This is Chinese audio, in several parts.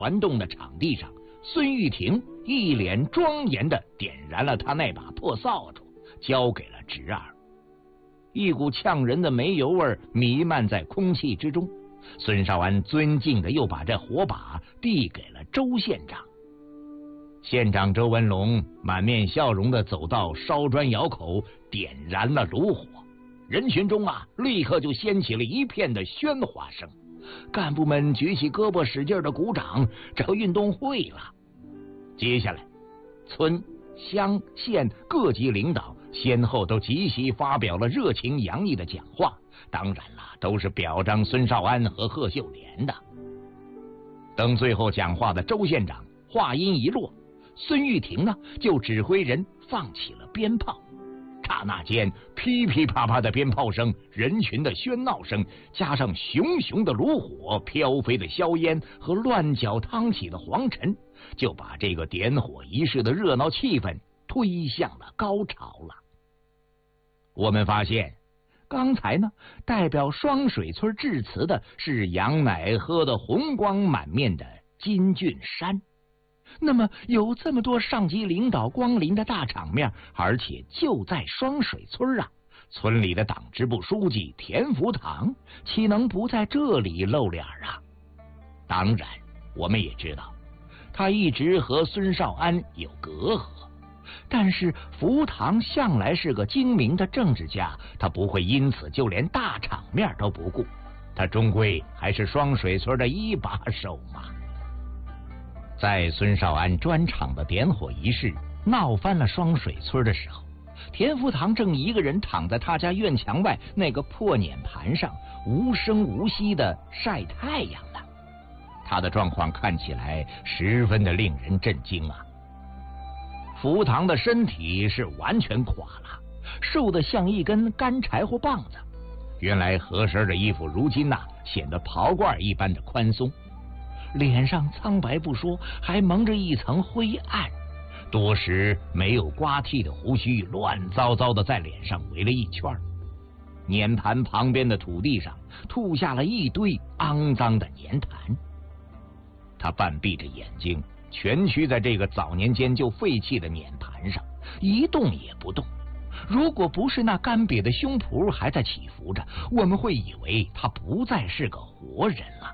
团动的场地上，孙玉婷一脸庄严地点燃了他那把破扫帚，交给了侄儿。一股呛人的煤油味弥漫在空气之中，孙少安尊敬地又把这火把递给了周县长。县长周文龙满面笑容地走到烧砖窑口，点燃了炉火。人群中立刻就掀起了一片的喧哗声，干部们举起胳膊使劲的鼓掌，这运动会了。接下来，村、乡、县各级领导先后都集齐发表了热情洋溢的讲话，当然了，都是表彰孙少安和贺秀莲的。等最后讲话的周县长话音一落，孙玉婷就指挥人放起了鞭炮。刹那间，噼噼啪啪的鞭炮声、人群的喧闹声，加上熊熊的炉火、飘飞的硝烟和乱搅汤起的黄尘，就把这个点火仪式的热闹气氛推向了高潮了。我们发现，刚才代表双水村致辞的是羊奶喝得红光满面的金俊山。那么有这么多上级领导光临的大场面，而且就在双水村村里的党支部书记田福堂岂能不在这里露脸当然，我们也知道他一直和孙少安有隔阂，但是福堂向来是个精明的政治家，他不会因此就连大场面都不顾，他终归还是双水村的一把手嘛。在孙少安专场的点火仪式闹翻了双水村的时候，田福堂正一个人躺在他家院墙外那个破碾盘上无声无息地晒太阳呢。他的状况看起来十分的令人震惊福堂的身体是完全垮了，瘦得像一根干柴火棒子。原来合身的衣服如今显得袍褂一般的宽松，脸上苍白不说，还蒙着一层灰暗，多时没有刮剃的胡须乱糟糟的在脸上围了一圈。碾盘旁边的土地上吐下了一堆肮脏的粘痰。他半闭着眼睛，蜷曲在这个早年间就废弃的碾盘上，一动也不动。如果不是那干瘪的胸脯还在起伏着，我们会以为他不再是个活人了。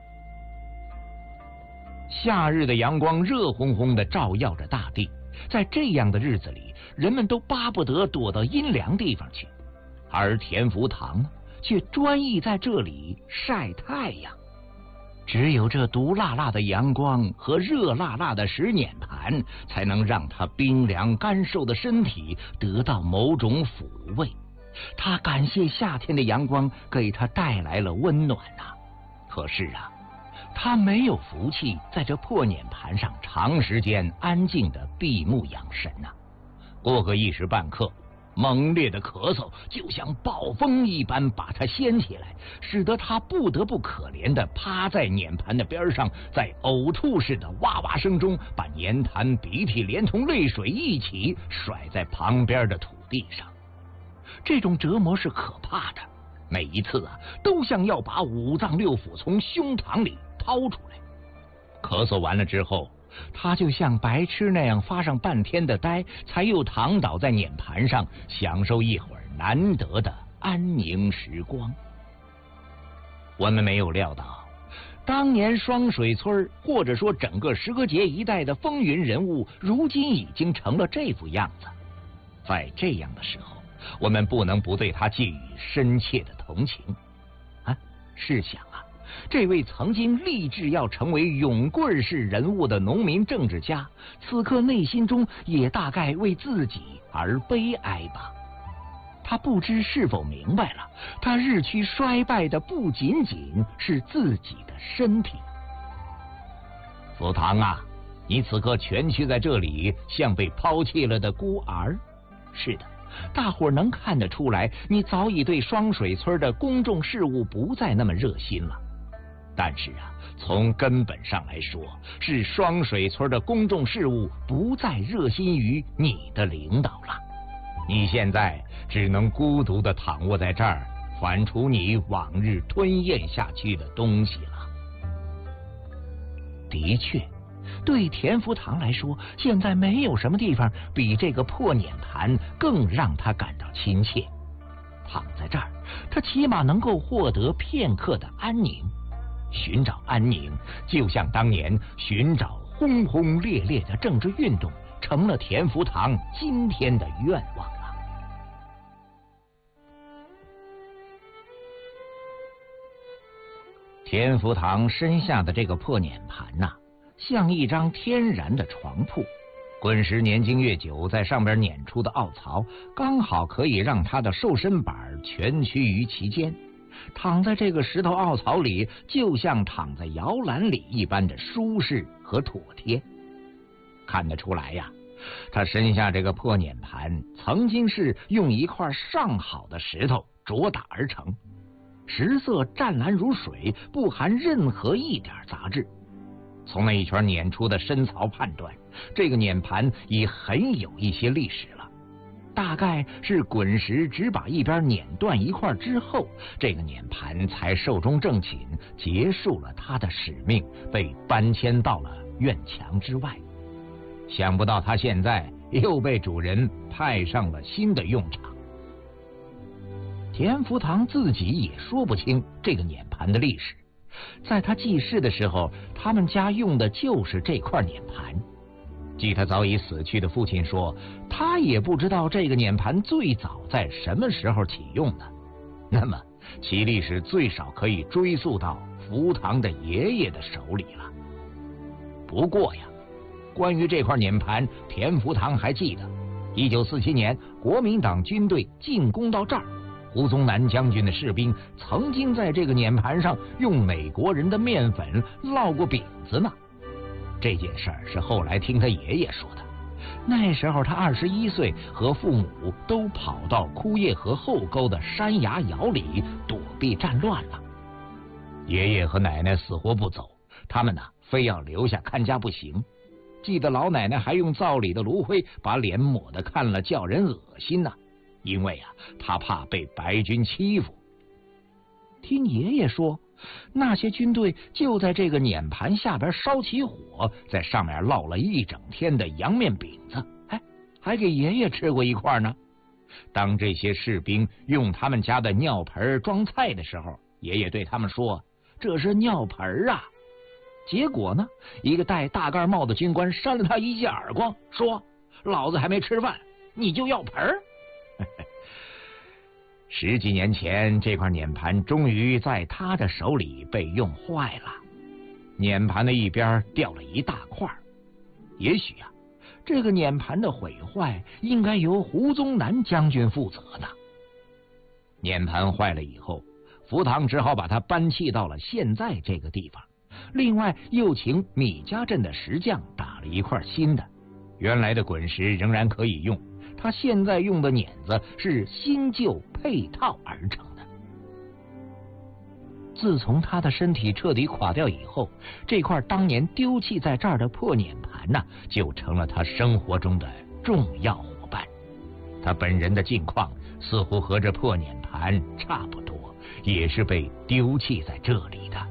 夏日的阳光热烘烘地照耀着大地，在这样的日子里，人们都巴不得躲到阴凉地方去，而田福堂却专意在这里晒太阳。只有这毒辣辣的阳光和热辣辣的石碾盘，才能让他冰凉干瘦的身体得到某种抚慰。他感谢夏天的阳光给他带来了温暖可是他没有福气在这破碾盘上长时间安静的闭目养神过个一时半刻，猛烈的咳嗽就像暴风一般把他掀起来，使得他不得不可怜的趴在碾盘的边上，在呕吐似的哇哇声中把粘痰鼻涕连同泪水一起甩在旁边的土地上。这种折磨是可怕的，每一次都像要把五脏六腑从胸膛里掏出来。咳嗽完了之后，他就像白痴那样发上半天的呆，才又躺倒在碾盘上，享受一会儿难得的安宁时光。我们没有料到，当年双水村或者说整个石河节一带的风云人物，如今已经成了这副样子。在这样的时候，我们不能不对他寄予深切的同情试想这位曾经立志要成为勇棍式人物的农民政治家，此刻内心中也大概为自己而悲哀吧。他不知是否明白了，他日趋衰败的不仅仅是自己的身体。福堂你此刻蜷曲在这里，像被抛弃了的孤儿。是的，大伙能看得出来，你早已对双水村的公众事务不再那么热心了。但是从根本上来说，是双水村的公众事务不再热心于你的领导了。你现在只能孤独地躺卧在这儿，反刍你往日吞咽下去的东西了。的确， 对田福堂来说，现在没有什么地方比这个破碾盘更让他感到亲切。躺在这儿，他起码能够获得片刻的安宁。寻找安宁，就像当年寻找轰轰烈烈的政治运动，成了田福堂今天的愿望了。田福堂身下的这个破碾盘呐，像一张天然的床铺，滚石年经越久，在上边碾出的凹槽，刚好可以让他的瘦身板蜷曲于其间。躺在这个石头凹槽里，就像躺在摇篮里一般的舒适和妥帖。看得出来呀，他身下这个破碾盘曾经是用一块上好的石头琢打而成，石色湛蓝如水，不含任何一点杂质。从那一圈碾出的深槽判断，这个碾盘已很有一些历史了。大概是滚石只把一边碾断一块之后，这个碾盘才寿终正寝，结束了他的使命，被搬迁到了院墙之外。想不到他现在又被主人派上了新的用场。田福堂自己也说不清这个碾盘的历史，在他记事的时候，他们家用的就是这块碾盘。据他早已死去的父亲说，他也不知道这个碾盘最早在什么时候启用的。那么其历史最少可以追溯到福堂的爷爷的手里了。不过呀，关于这块碾盘，田福堂还记得1947年国民党军队进攻到这儿，胡宗南将军的士兵曾经在这个碾盘上用美国人的面粉烙过饼子呢。这件事儿是后来听他爷爷说的。那时候他21岁，和父母都跑到枯叶河后沟的山崖窑里躲避战乱了。爷爷和奶奶死活不走，他们呢非要留下看家不行。记得老奶奶还用灶里的炉灰把脸抹得看了叫人恶心呢，因为啊，她怕被白军欺负。听爷爷说，那些军队就在这个碾盘下边烧起火，在上面烙了一整天的洋面饼子，还给爷爷吃过一块呢。当这些士兵用他们家的尿盆装菜的时候，爷爷对他们说：“这是尿盆啊。”结果呢，一个戴大盖帽的军官扇了他一记耳光，说：“老子还没吃饭，你就要盆？”10几年前，这块碾盘终于在他的手里被用坏了，碾盘的一边掉了一大块。也许啊，这个碾盘的毁坏应该由胡宗南将军负责的。碾盘坏了以后，福堂只好把它搬弃到了现在这个地方，另外又请米家镇的石匠打了一块新的，原来的滚石仍然可以用。他现在用的碾子是新旧配套而成的。自从他的身体彻底垮掉以后，这块当年丢弃在这儿的破碾盘呢，就成了他生活中的重要伙伴。他本人的境况似乎和这破碾盘差不多，也是被丢弃在这里的。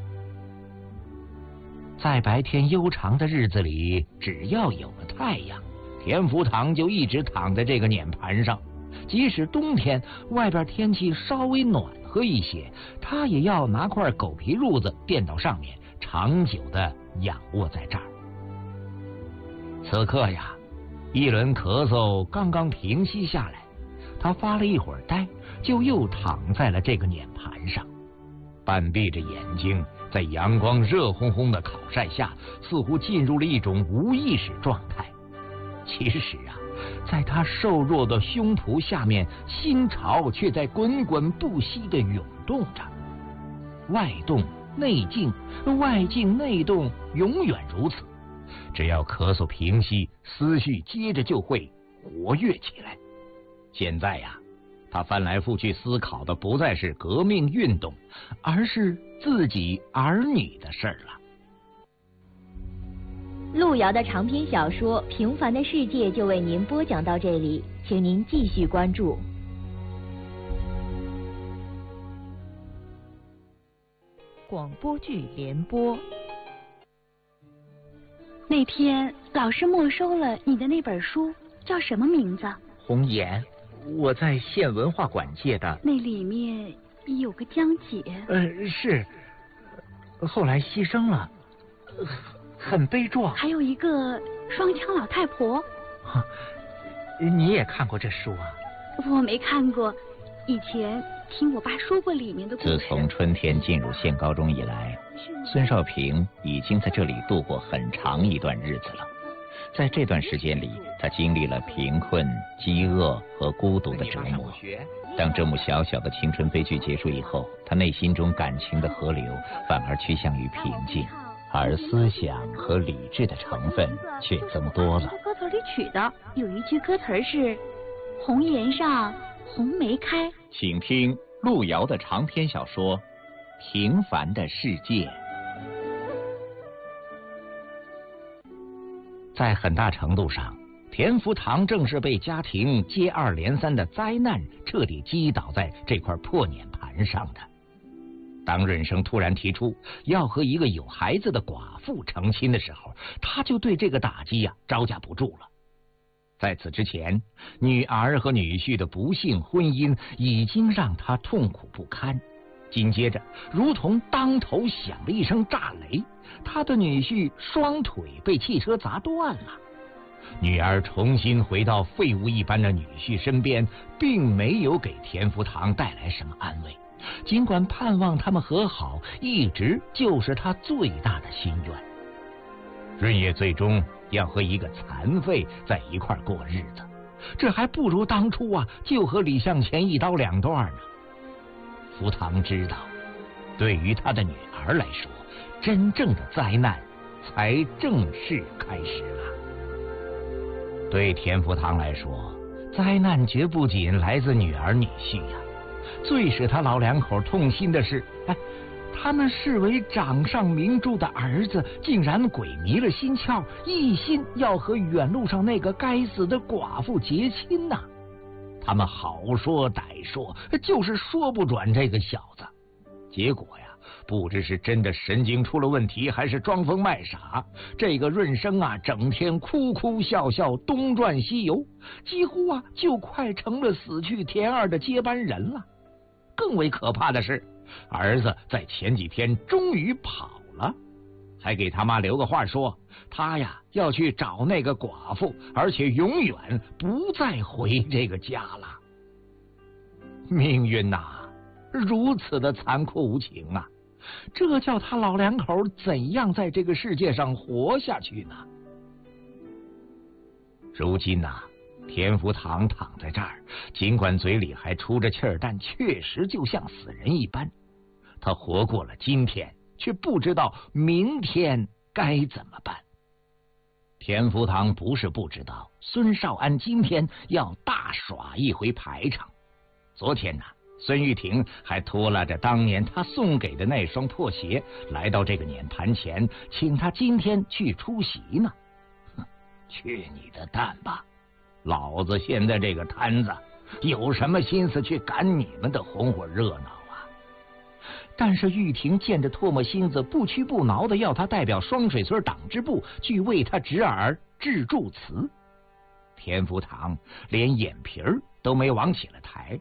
在白天悠长的日子里，只要有了太阳，田福堂就一直躺在这个碾盘上，即使冬天外边天气稍微暖和一些，他也要拿块狗皮褥子垫到上面，长久的仰卧在这儿。此刻呀，一轮咳嗽刚刚平息下来，他发了一会儿呆，就又躺在了这个碾盘上，半闭着眼睛，在阳光热烘烘的烤晒下，似乎进入了一种无意识状态。其实啊，在他瘦弱的胸脯下面，心潮却在滚滚不息地涌动着。外动内静，外静内动，永远如此。只要咳嗽平息，思绪接着就会活跃起来。现在呀，他翻来覆去思考的不再是革命运动，而是自己儿女的事儿了。 路遥的长篇小说《平凡的世界》就为您播讲到这里，请您继续关注。 广播剧联播。 那天老师没收了你的那本书，叫什么名字？ 红颜，我在县文化馆借的。 那里面有个江姐。 是，后来牺牲了，很悲壮。 还有一个双枪老太婆。 你也看过这书啊？ 我没看过，以前听我爸说过里面的故事。 自从春天进入县高中以来，孙少平已经在这里度过很长一段日子了。在这段时间里，他经历了贫困、饥饿和孤独的折磨。当这幕小小的青春悲剧结束以后，他内心中感情的河流反而趋向于平静，而思想和理智的成分却增多了。 歌词里取的有一句歌词是“红颜上红梅开”。 请听路遥的长篇小说《平凡的世界》。在很大程度上，田福堂正是被家庭接二连三的灾难彻底击倒在这块破碾盘上的。当润生突然提出要和一个有孩子的寡妇成亲的时候，他就对这个打击招架不住了。在此之前，女儿和女婿的不幸婚姻已经让他痛苦不堪。紧接着，如同当头响了一声炸雷，他的女婿双腿被汽车砸断了。女儿重新回到废物一般的女婿身边，并没有给田福堂带来什么安慰。尽管盼望他们和好一直就是他最大的心愿，润叶最终要和一个残废在一块过日子，这还不如当初就和李向前一刀两断呢。福堂知道，对于他的女儿来说，真正的灾难才正式开始了。对田福堂来说，灾难绝不仅来自女儿女婿最使他老两口痛心的是，他们视为掌上明珠的儿子竟然鬼迷了心窍，一心要和远路上那个该死的寡妇结亲呐。他们好说歹说，就是说不转这个小子。结果不知是真的神经出了问题，还是装疯卖傻，这个润生整天哭哭笑笑，东转西游，几乎就快成了死去田二的接班人了。更为可怕的是，儿子在前几天终于跑了，还给他妈留个话说，他要去找那个寡妇，而且永远不再回这个家了。命运如此的残酷无情这叫他老两口怎样在这个世界上活下去呢？如今田福堂躺在这儿，尽管嘴里还出着气儿，但确实就像死人一般。他活过了今天，却不知道明天该怎么办。田福堂不是不知道，孙少安今天要大耍一回排场。昨天孙玉婷还拖拉着当年他送给的那双破鞋来到这个碾盘前，请他今天去出席呢。去你的蛋吧！老子现在这个摊子有什么心思去赶你们的红火热闹但是玉婷见着唾沫星子不屈不挠的要他代表双水村党支部去为他侄儿致祝词，田福堂连眼皮儿都没往起了抬。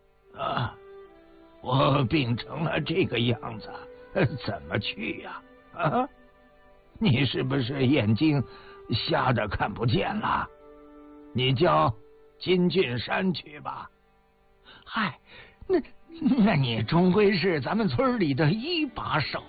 我病成了这个样子，怎么去你是不是眼睛瞎的看不见了？你叫金俊山去吧。嗨，那你终归是咱们村里的一把手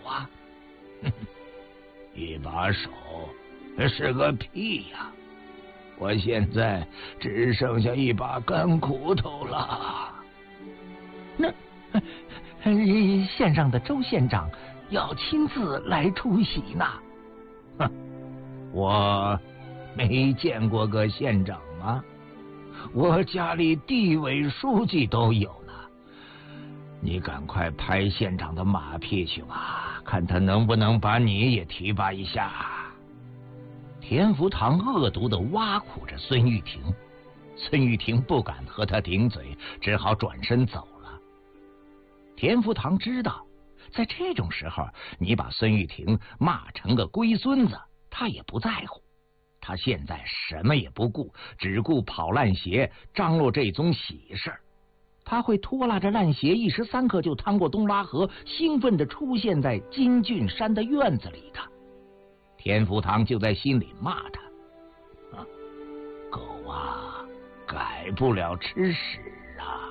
一把手是个屁我现在只剩下一把干骨头了。那县上的周县长要亲自来出席呢。我没见过个县长我家里地委书记都有呢。你赶快拍县长的马屁去吧，看他能不能把你也提拔一下。田福堂恶毒地挖苦着孙玉婷，孙玉婷不敢和他顶嘴，只好转身走了。田福堂知道，在这种时候，你把孙玉婷骂成个龟孙子， 他也不在乎。他现在什么也不顾，只顾跑烂鞋，张罗这宗喜事儿。他会拖拉着烂鞋，一时三刻就趟过东拉河，兴奋地出现在金俊山的院子里的。田福堂就在心里骂他：狗啊，改不了吃屎啊！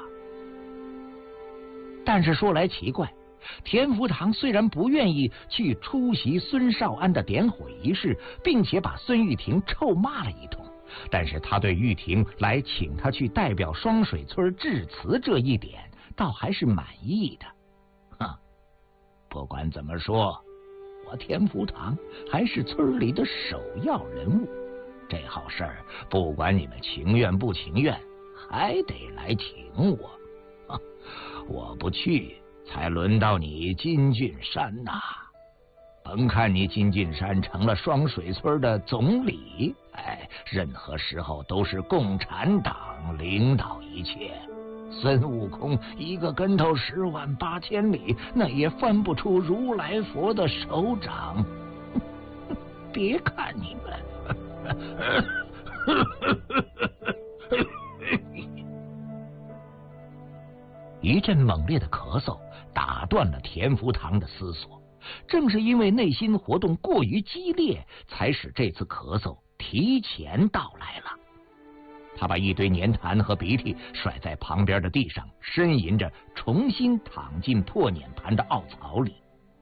但是说来奇怪，田福堂虽然不愿意去出席孙少安的点火仪式，并且把孙玉婷臭骂了一通，但是他对玉婷来请他去代表双水村致辞这一点倒还是满意的。不管怎么说，我田福堂还是村里的首要人物，这好事儿不管你们情愿不情愿，还得来请我。我不去，才轮到你金俊山呐！甭看你金俊山成了双水村的总理，任何时候都是共产党领导一切。孙悟空一个跟头10万8千里，那也翻不出如来佛的手掌。别看你们。一阵猛烈的咳嗽打断了田福堂的思索，正是因为内心活动过于激烈，才使这次咳嗽提前到来了。他把一堆粘痰和鼻涕甩在旁边的地上，呻吟着重新躺进破碾盘的凹槽里。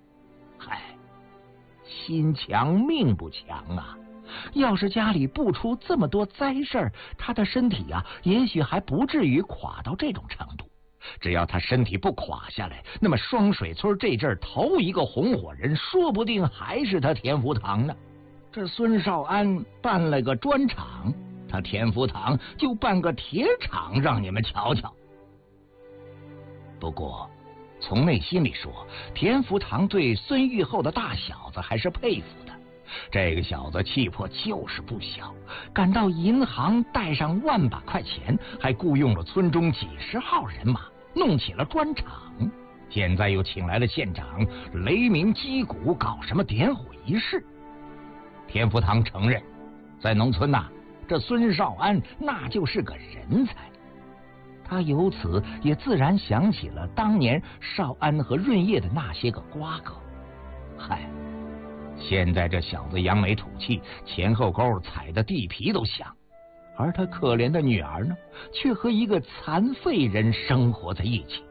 心强命不强啊！要是家里不出这么多灾事儿，他的身体也许还不至于垮到这种程度。只要他身体不垮下来，那么双水村这阵头一个红火人，说不定还是他田福堂呢。这孙少安办了个砖厂，他田福堂就办个铁厂，让你们瞧瞧。不过从内心里说，田福堂对孙玉厚的大小子还是佩服的。这个小子气魄就是不小，赶到银行带上1万把块钱，还雇佣了村中几10号人马，弄起了砖厂。现在又请来了县长雷鸣击鼓，搞什么点火仪式。田福堂承认，在农村这孙少安那就是个人才。他由此也自然想起了当年少安和润叶的那些个瓜葛。现在这小子扬眉吐气，前后沟踩的地皮都响，而他可怜的女儿呢，却和一个残废人生活在一起。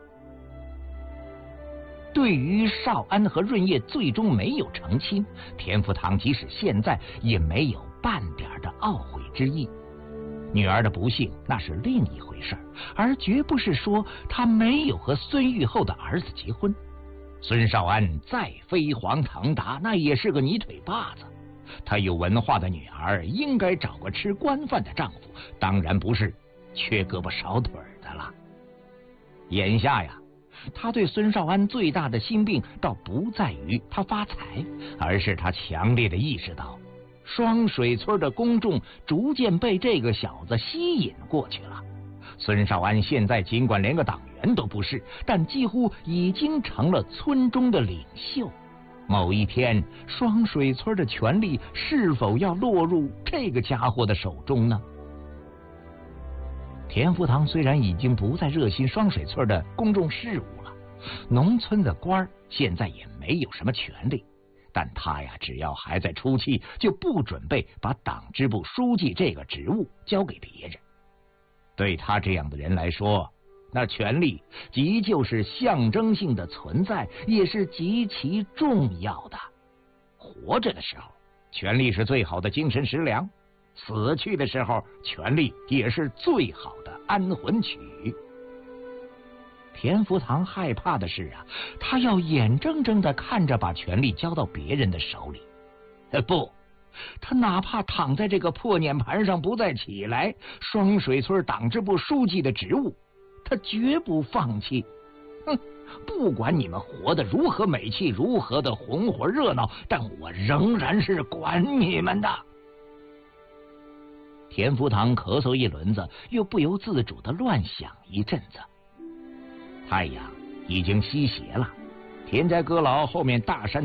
对于少安和润叶最终没有成亲，田福堂即使现在也没有半点的懊悔之意。女儿的不幸那是另一回事，而绝不是说他没有和孙玉厚的儿子结婚。孙少安再飞黄腾达，那也是个泥腿把子。他有文化的女儿应该找个吃官饭的丈夫，当然不是缺胳膊少腿的了。眼下他对孙少安最大的心病倒不在于他发财，而是他强烈的意识到双水村的公众逐渐被这个小子吸引过去了。孙少安现在尽管连个党员都不是，但几乎已经成了村中的领袖。某一天，双水村的权力是否要落入这个家伙的手中呢？田福堂虽然已经不再热心双水村的公众事务了，农村的官现在也没有什么权利，但他只要还在出气，就不准备把党支部书记这个职务交给别人。对他这样的人来说，那权力即就是象征性的存在，也是极其重要的。活着的时候，权力是最好的精神食粮；死去的时候，权力也是最好的安魂曲。田福堂害怕的是他要眼睁睁的看着把权力交到别人的手里。不，他哪怕躺在这个破碾盘上不再起来，双水村党支部书记的职务他绝不放弃。不管你们活得如何美气，如何的红火热闹，但我仍然是管你们的。田福堂咳嗽一轮子，又不由自主的乱想一阵子。太阳已经西斜了，田家阁楼后面大山